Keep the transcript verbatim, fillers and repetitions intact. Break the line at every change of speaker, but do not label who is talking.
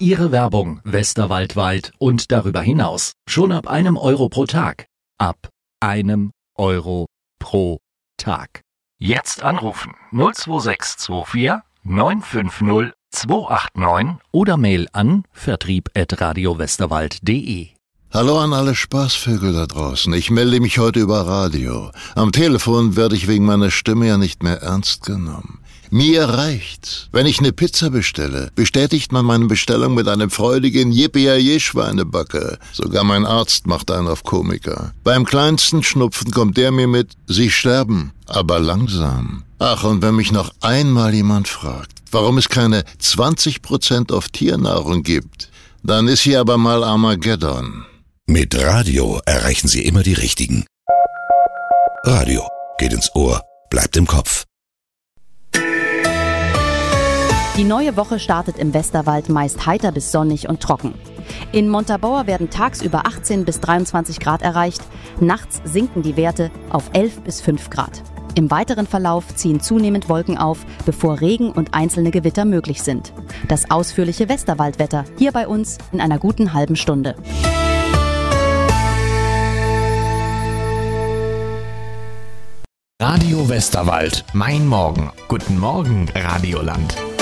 Ihre Werbung westerwaldweit und darüber hinaus schon ab einem Euro pro Tag. Ab einem Euro pro Tag. Jetzt anrufen null zwei sechs zwei vier neun fünf null zwei acht neun oder Mail an vertrieb at radiowesterwald punkt de.
Hallo an alle Spaßvögel da draußen. Ich melde mich heute über Radio. Am Telefon werde ich wegen meiner Stimme ja nicht mehr ernst genommen. Mir reicht's. Wenn ich eine Pizza bestelle, bestätigt man meine Bestellung mit einem freudigen Yippie-Schweinebacke. Sogar mein Arzt macht einen auf Komiker. Beim kleinsten Schnupfen kommt der mir mit, Sie sterben, aber langsam. Ach, und wenn mich noch einmal jemand fragt, warum es keine zwanzig Prozent auf Tiernahrung gibt, dann ist hier aber mal Armageddon.
Mit Radio erreichen Sie immer die Richtigen. Radio geht ins Ohr, bleibt im Kopf.
Die neue Woche startet im Westerwald meist heiter bis sonnig und trocken. In Montabaur werden tagsüber achtzehn bis dreiundzwanzig Grad erreicht, nachts sinken die Werte auf elf bis fünf Grad. Im weiteren Verlauf ziehen zunehmend Wolken auf, bevor Regen und einzelne Gewitter möglich sind. Das ausführliche Westerwaldwetter hier bei uns in einer guten halben Stunde.
Radio Westerwald, mein Morgen. Guten Morgen, Radioland.